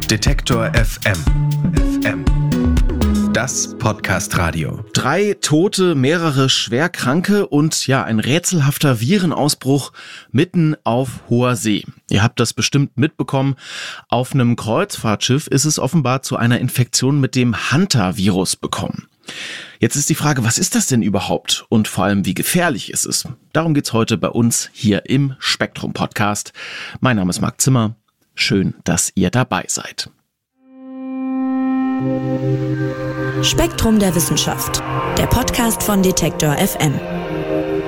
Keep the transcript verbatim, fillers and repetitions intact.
Detektor F M. F M. Das Podcast-Radio. Drei Tote, mehrere Schwerkranke und ja, ein rätselhafter Virenausbruch mitten auf hoher See. Ihr habt das bestimmt mitbekommen. Auf einem Kreuzfahrtschiff ist es offenbar zu einer Infektion mit dem Hantavirus gekommen. Jetzt ist die Frage, was ist das denn überhaupt? Und vor allem, wie gefährlich ist es? Darum geht's heute bei uns hier im Spektrum-Podcast. Mein Name ist Marc Zimmer. Schön, dass ihr dabei seid. Spektrum der Wissenschaft, der Podcast von Detektor F M.